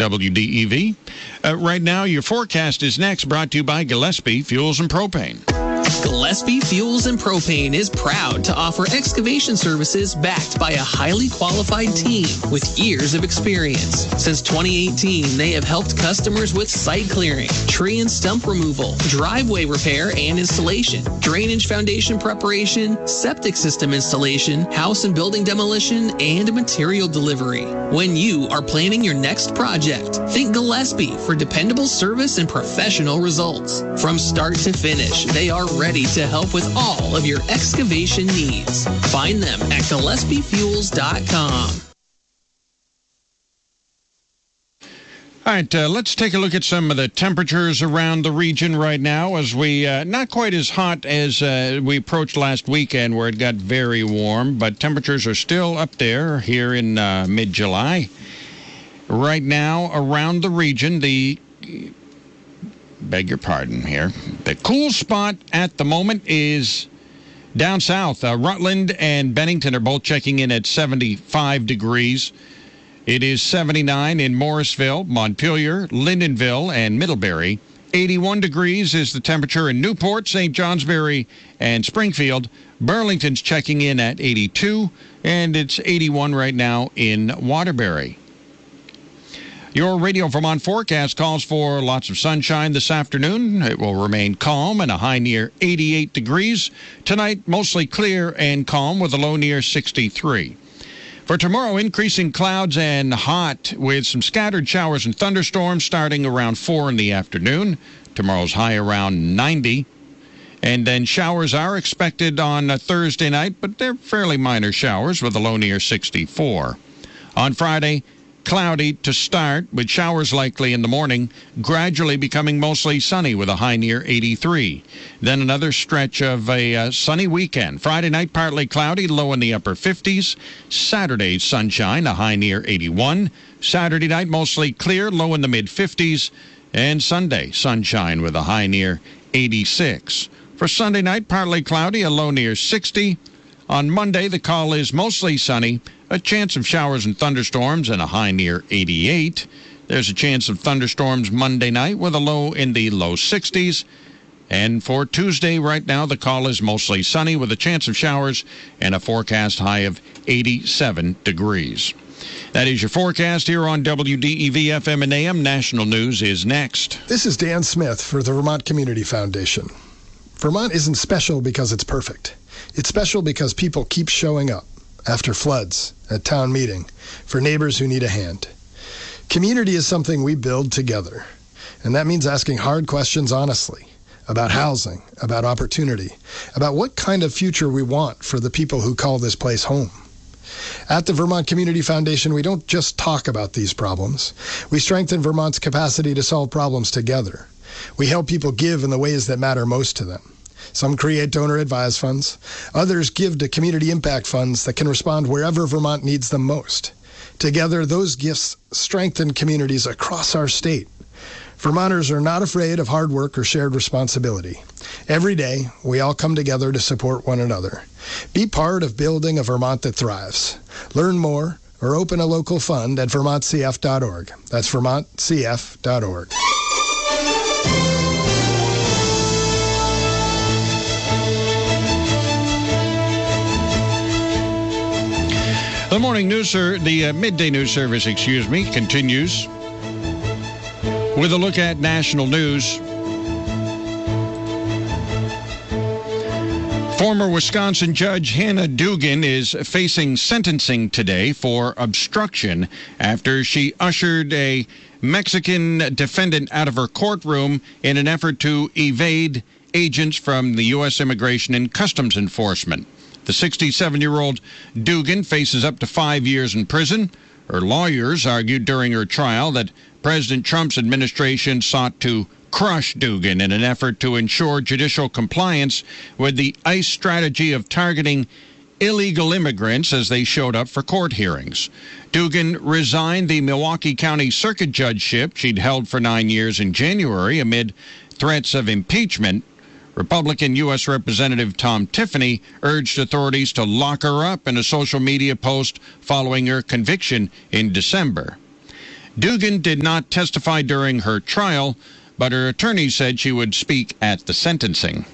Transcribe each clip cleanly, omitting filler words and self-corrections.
WDEV. Right now, your forecast is next, brought to you by Gillespie Fuels and Propane. Gillespie Fuels and Propane is proud to offer excavation services backed by a highly qualified team with years of experience. Since 2018, they have helped customers with site clearing, tree and stump removal, driveway repair and installation, drainage foundation preparation, septic system installation, house and building demolition, and material delivery. When you are planning your next project, think Gillespie for dependable service and professional results. From start to finish, they are ready to help with all of your excavation needs. Find them at GillespieFuels.com. All right, let's take a look at some of the temperatures around the region right now as we, not quite as hot as we approached last weekend where it got very warm, but temperatures are still up there here in mid-July. Right now, around the region, beg your pardon here. The cool spot at the moment is down south. Rutland and Bennington are both checking in at 75 degrees. It is 79 in Morrisville, Montpelier, Lyndonville, and Middlebury. 81 degrees is the temperature in Newport, St. Johnsbury, and Springfield. Burlington's checking in at 82, and it's 81 right now in Waterbury. Your Radio Vermont forecast calls for lots of sunshine this afternoon. It will remain calm and a high near 88 degrees. Tonight, mostly clear and calm with a low near 63. For tomorrow, increasing clouds and hot with some scattered showers and thunderstorms starting around 4 in the afternoon. Tomorrow's high around 90. And then showers are expected on Thursday night, but they're fairly minor showers with a low near 64. On Friday, cloudy to start with showers likely in the morning, gradually becoming mostly sunny with a high near 83. Then another stretch of a sunny weekend. Friday night, partly cloudy, low in the upper 50s. Saturday, sunshine, a high near 81. Saturday night, mostly clear, low in the mid-50s. And Sunday, sunshine with a high near 86. For Sunday night, partly cloudy, a low near 60. On Monday, the call is mostly sunny. A chance of showers and thunderstorms and a high near 88. There's a chance of thunderstorms Monday night with a low in the low 60s. And for Tuesday, right now, the call is mostly sunny with a chance of showers and a forecast high of 87 degrees. That is your forecast here on WDEV FM and AM. National News is next. This is Dan Smith for the Vermont Community Foundation. Vermont isn't special because it's perfect. It's special because people keep showing up. After floods, at town meeting, for neighbors who need a hand. Community is something we build together, and that means asking hard questions honestly about housing, about opportunity, about what kind of future we want for the people who call this place home. At the Vermont Community Foundation, we don't just talk about these problems. We strengthen Vermont's capacity to solve problems together. We help people give in the ways that matter most to them. Some create donor-advised funds. Others give to community impact funds that can respond wherever Vermont needs them most. Together, those gifts strengthen communities across our state. Vermonters are not afraid of hard work or shared responsibility. Every day, we all come together to support one another. Be part of building a Vermont that thrives. Learn more or open a local fund at vermontcf.org. That's vermontcf.org. The morning news, the midday news service, continues with a look at national news. Former Wisconsin Judge Hannah Dugan is facing sentencing today for obstruction after she ushered a Mexican defendant out of her courtroom in an effort to evade agents from the U.S. Immigration and Customs Enforcement. The 67-year-old Dugan faces up to 5 years in prison. Her lawyers argued during her trial that President Trump's administration sought to crush Dugan in an effort to ensure judicial compliance with the ICE strategy of targeting illegal immigrants as they showed up for court hearings. Dugan resigned the Milwaukee County Circuit Judgeship she'd held for 9 years in January amid threats of impeachment. Republican U.S. Representative Tom Tiffany urged authorities to lock her up in a social media post following her conviction in December. Dugan did not testify during her trial, but her attorney said she would speak at the sentencing.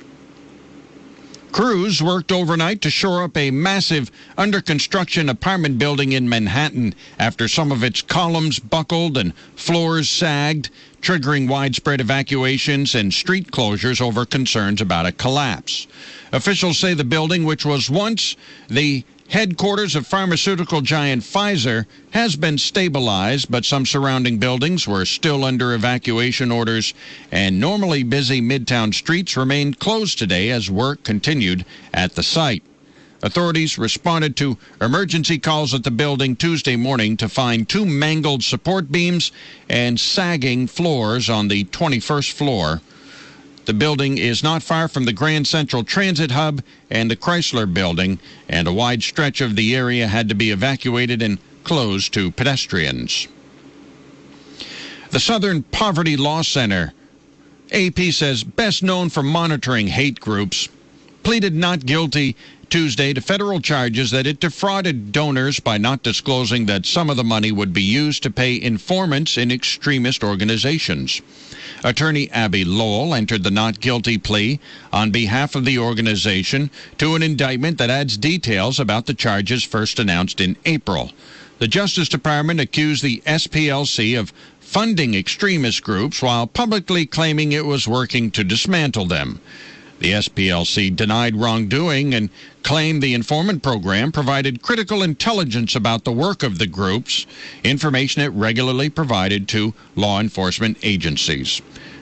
Crews worked overnight to shore up a massive under-construction apartment building in Manhattan after some of its columns buckled and floors sagged, triggering widespread evacuations and street closures over concerns about a collapse. Officials say the building, which was once the headquarters of pharmaceutical giant Pfizer, has been stabilized, but some surrounding buildings were still under evacuation orders, and normally busy Midtown streets remained closed today as work continued at the site. Authorities responded to emergency calls at the building Tuesday morning to find 2 mangled support beams and sagging floors on the 21st floor. The building is not far from the Grand Central Transit Hub and the Chrysler Building, and a wide stretch of the area had to be evacuated and closed to pedestrians. The Southern Poverty Law Center, AP says best known for monitoring hate groups, pleaded not guilty Tuesday to federal charges that it defrauded donors by not disclosing that some of the money would be used to pay informants in extremist organizations. Attorney Abby Lowell entered the not guilty plea on behalf of the organization to an indictment that adds details about the charges first announced in April. The Justice Department accused the SPLC of funding extremist groups while publicly claiming it was working to dismantle them. The SPLC denied wrongdoing and claimed the informant program provided critical intelligence about the work of the groups, information it regularly provided to law enforcement agencies.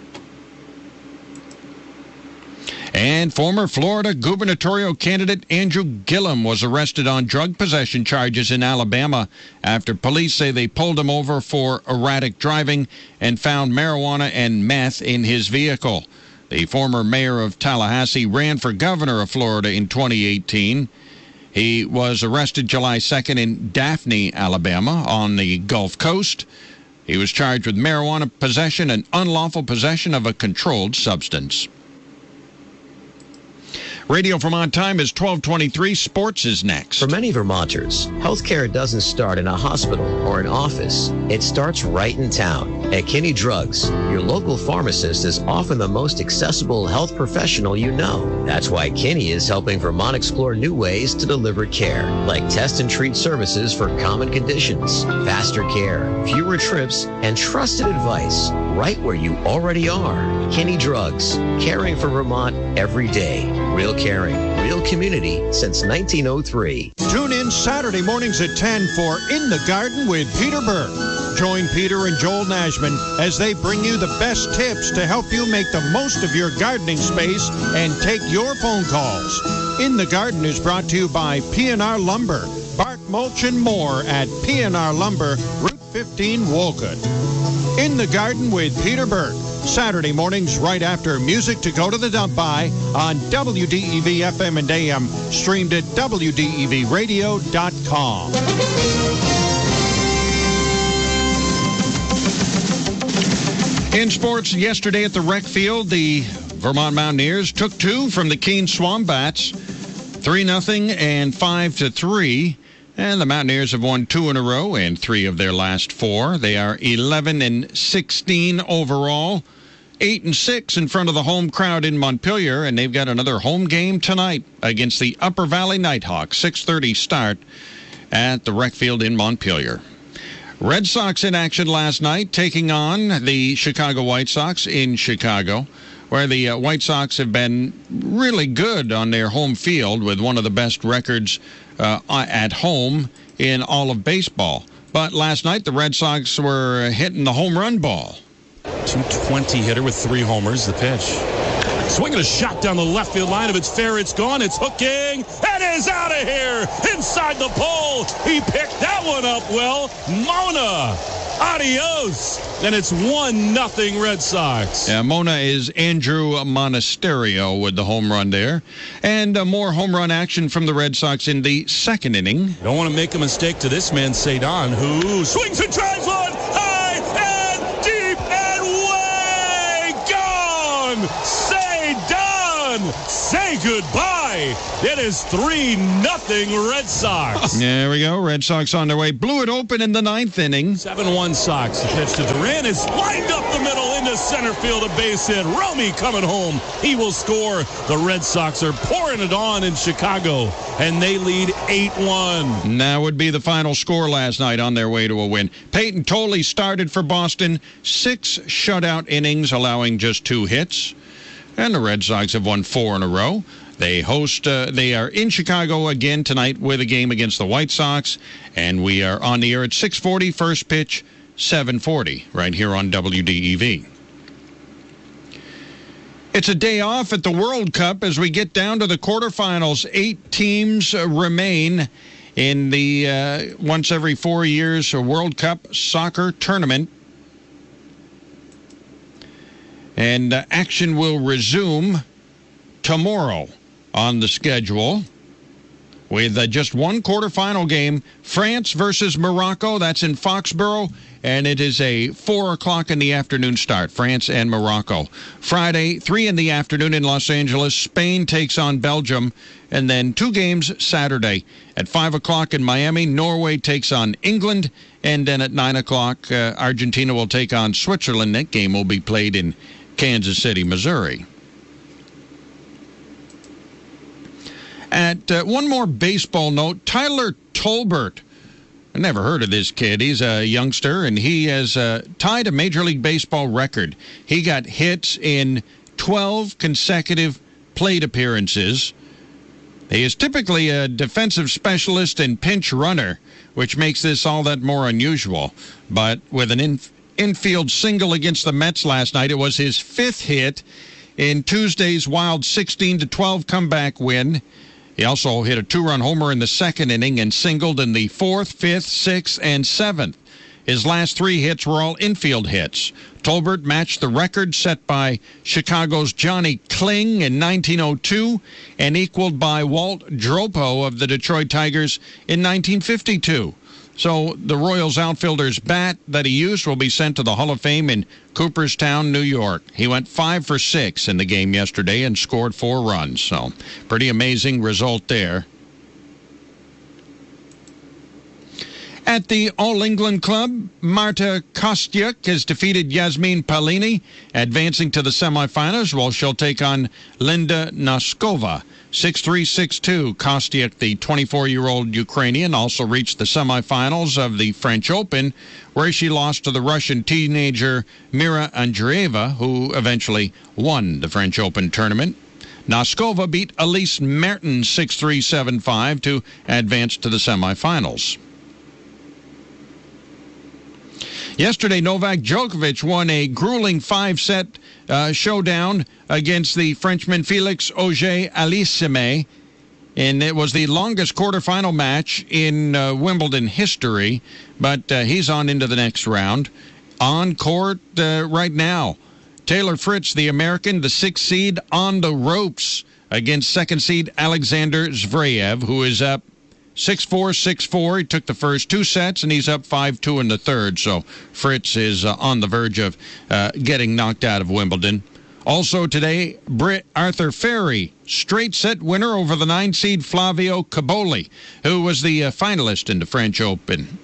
And former Florida gubernatorial candidate Andrew Gillum was arrested on drug possession charges in Alabama after police say they pulled him over for erratic driving and found marijuana and meth in his vehicle. The former mayor of Tallahassee ran for governor of Florida in 2018. He was arrested July 2nd in Daphne, Alabama, on the Gulf Coast. He was charged with marijuana possession and unlawful possession of a controlled substance. Radio Vermont time is 12:23. Sports is next. For many Vermonters, healthcare doesn't start in a hospital or an office. It starts right in town. At Kinney Drugs, your local pharmacist is often the most accessible health professional you know. That's why Kinney is helping Vermont explore new ways to deliver care, like test and treat services for common conditions, faster care, fewer trips, and trusted advice right where you already are. Kinney Drugs, caring for Vermont every day. Real caring, real community since 1903. Tune in Saturday mornings at 10 for In the Garden with Peter Burke. Join Peter and Joel Nashman as they bring you the best tips to help you make the most of your gardening space and take your phone calls. In the Garden is brought to you by P&R Lumber. Bark, mulch, and more at P&R Lumber, Route 15, Wolcott. In the Garden with Peter Burke. Saturday mornings right after Music to Go to the Dump By on WDEV FM and AM, streamed at WDEVradio.com. In sports, yesterday at the rec field, the Vermont Mountaineers took 2 from the Keene Swombats, 3-0 and 5-3. And the Mountaineers have won 2 in a row and 3 of their last 4. They are 11-16 overall, 8-6 in front of the home crowd in Montpelier, and they've got another home game tonight against the Upper Valley Nighthawks, 6:30 start at the rec field in Montpelier. Red Sox in action last night, taking on the Chicago White Sox in Chicago, where the White Sox have been really good on their home field with one of the best records at home in all of baseball. But last night, the Red Sox were hitting the home run ball. 220 hitter with 3 homers. The pitch. Swinging a shot down the left field line. If it's fair, it's gone. It's hooking. It is out of here. Inside the pole. He picked that one up well. Mona. Adios. And it's 1-0 Red Sox. Yeah, Mona is Andrew Monasterio with the home run there. And more home run action from the Red Sox in the second inning. Don't want to make a mistake to this man, Cedon, who swings and drives one high and deep and way gone. Cedon say goodbye. It is 3-0 Red Sox. There we go. Red Sox on their way. Blew it open in the ninth inning. 7-1 Sox. The pitch to Duran is lined up the middle into center field, a base hit. Romy coming home. He will score. The Red Sox are pouring it on in Chicago, and they lead 8-1. And that would be the final score last night on their way to a win. Peyton Tolley started for Boston. 6 shutout innings, allowing just 2 hits. And the Red Sox have won 4 in a row. They are in Chicago again tonight with a game against the White Sox. And we are on the air at 6:40, first pitch, 7:40, right here on WDEV. It's a day off at the World Cup as we get down to the quarterfinals. 8 teams remain in the once every 4 years World Cup soccer tournament. And action will resume tomorrow on the schedule with just one quarterfinal game, France versus Morocco. That's in Foxborough, and it is a 4 o'clock in the afternoon start, France and Morocco. Friday, 3 in the afternoon in Los Angeles, Spain takes on Belgium, and then 2 games Saturday. At 5 o'clock in Miami, Norway takes on England, and then at 9 o'clock, Argentina will take on Switzerland. That game will be played in Kansas City, Missouri. At one more baseball note, Tyler Tolbert. I never heard of this kid. He's a youngster, and he has tied a Major League Baseball record. He got hits in 12 consecutive plate appearances. He is typically a defensive specialist and pinch runner, which makes this all that more unusual. But with an infield single against the Mets last night, it was his 5th hit in Tuesday's wild 16-12 comeback win. He also hit a 2-run homer in the 2nd inning and singled in the 4th, 5th, 6th, and 7th. His last 3 hits were all infield hits. Tolbert matched the record set by Chicago's Johnny Kling in 1902 and equaled by Walt Dropo of the Detroit Tigers in 1952. So the Royals outfielder's bat that he used will be sent to the Hall of Fame in Cooperstown, New York. He went 5 for 6 in the game yesterday and scored 4 runs. So pretty amazing result there. At the All England Club, Marta Kostyuk has defeated Yasmin Palini, advancing to the semifinals, while she'll take on Linda Noskova. 6-3, 6-2. Kostyuk, the 24-year-old Ukrainian, also reached the semifinals of the French Open, where she lost to the Russian teenager Mira Andreeva, who eventually won the French Open tournament. Noskova beat Elise Mertens 6-3, 7-5 to advance to the semifinals. Yesterday, Novak Djokovic won a grueling 5-set showdown against the Frenchman Felix Auger-Aliassime, and it was the longest quarterfinal match in Wimbledon history, but he's on into the next round. On court right now, Taylor Fritz, the American, the 6th seed, on the ropes against 2nd seed Alexander Zverev, who is up 6-4, 6-4. He took the first 2 sets, and he's up 5-2 in the third. So Fritz is on the verge of getting knocked out of Wimbledon. Also today, Brit Arthur Ferry, straight set winner over the 9 seed Flavio Caboli, who was the finalist in the French Open.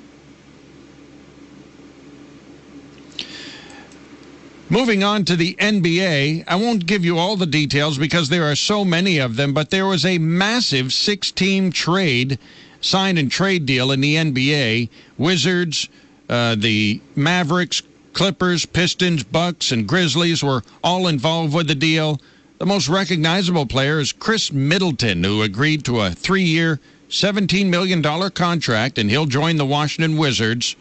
Moving on to the NBA, I won't give you all the details because there are so many of them, but there was a massive 6-team sign and trade deal in the NBA. Wizards, the Mavericks, Clippers, Pistons, Bucks, and Grizzlies were all involved with the deal. The most recognizable player is Chris Middleton, who agreed to a 3-year, $17 million contract, and he'll join the Washington Wizards.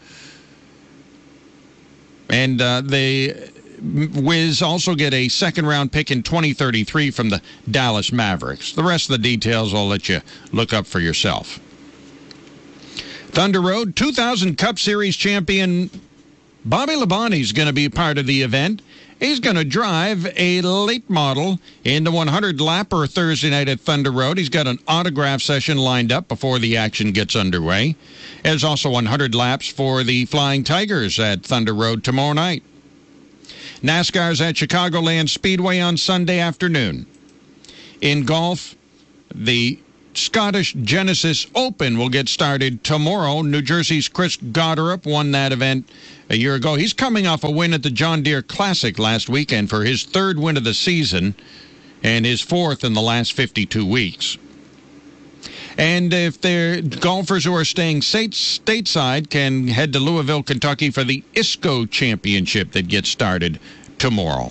And the Wiz also get a 2nd-round pick in 2033 from the Dallas Mavericks. The rest of the details I'll let you look up for yourself. Thunder Road 2000 Cup Series champion Bobby Labonte is going to be part of the event. He's going to drive a late model in the 100-lapper Thursday night at Thunder Road. He's got an autograph session lined up before the action gets underway. There's also 100 laps for the Flying Tigers at Thunder Road tomorrow night. NASCAR's at Chicagoland Speedway on Sunday afternoon. In golf, the Scottish Genesis Open will get started tomorrow. New Jersey's Chris Goddard won that event a year ago. He's coming off a win at the John Deere Classic last weekend for his third win of the season and his fourth in the last 52 weeks. And if they're golfers who are staying stateside can head to Louisville, Kentucky for the ISCO Championship that gets started tomorrow.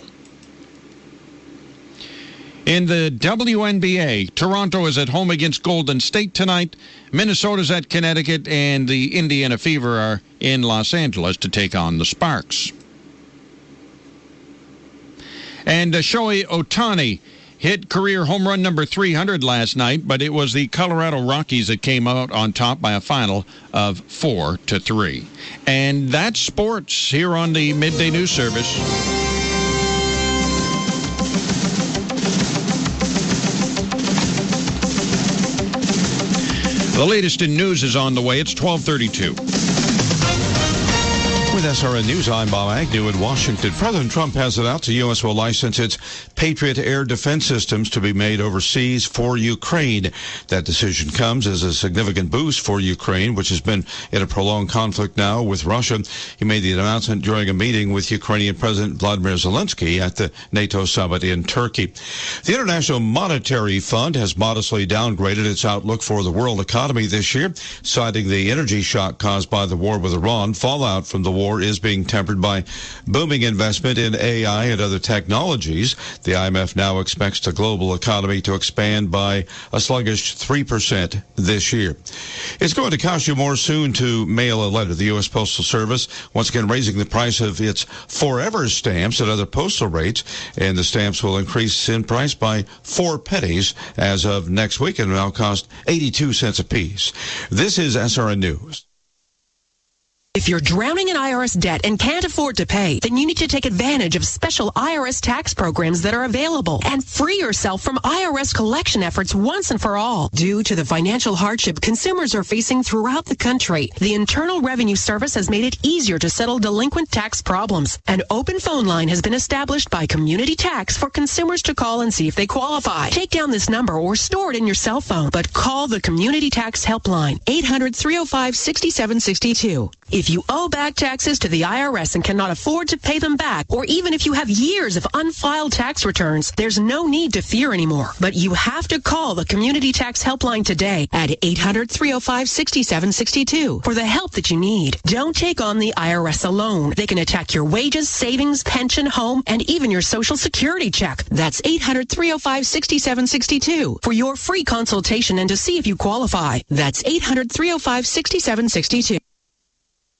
In the WNBA, Toronto is at home against Golden State tonight. Minnesota's at Connecticut, and the Indiana Fever are in Los Angeles to take on the Sparks. And Shohei Ohtani hit career home run number 300 last night, but it was the Colorado Rockies that came out on top by a final of 4-3. And that's sports here on the Midday News Service. The latest in news is on the way. It's 12:32. With SRN News, I'm Bob Agnew in Washington. President Trump has announced the U.S. will license its Patriot air defense systems to be made overseas for Ukraine. That decision comes as a significant boost for Ukraine, which has been in a prolonged conflict now with Russia. He made the announcement during a meeting with Ukrainian President Vladimir Zelensky at the NATO summit in Turkey. The International Monetary Fund has modestly downgraded its outlook for the world economy this year, citing the energy shock caused by the war with Iran. Fallout from the war is being tempered by booming investment in AI and other technologies. The IMF now expects the global economy to expand by a sluggish 3% this year. It's going to cost you more soon to mail a letter. The U.S. Postal Service once again raising the price of its Forever stamps and other postal rates, and the stamps will increase in price by 4 pennies as of next week and will now cost 82 cents apiece. This is SRN News. If you're drowning in IRS debt and can't afford to pay, then you need to take advantage of special IRS tax programs that are available and free yourself from IRS collection efforts once and for all. Due to the financial hardship consumers are facing throughout the country, the Internal Revenue Service has made it easier to settle delinquent tax problems. An open phone line has been established by Community Tax for consumers to call and see if they qualify. Take down this number or store it in your cell phone, but call the Community Tax Helpline, 800-305-6762. If you owe back taxes to the IRS and cannot afford to pay them back, or even if you have years of unfiled tax returns, there's no need to fear anymore. But you have to call the Community Tax Helpline today at 800-305-6762 for the help that you need. Don't take on the IRS alone. They can attack your wages, savings, pension, home, and even your Social Security check. That's 800-305-6762 for your free consultation and to see if you qualify. That's 800-305-6762.